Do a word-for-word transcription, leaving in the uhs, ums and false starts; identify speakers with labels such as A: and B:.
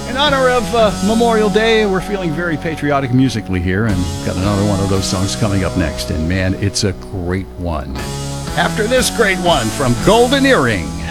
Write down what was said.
A: In honor of uh, Memorial Day, we're feeling very patriotic musically here, and got another one of those songs coming up next. And man, it's a great one. After this great one from Golden Earring.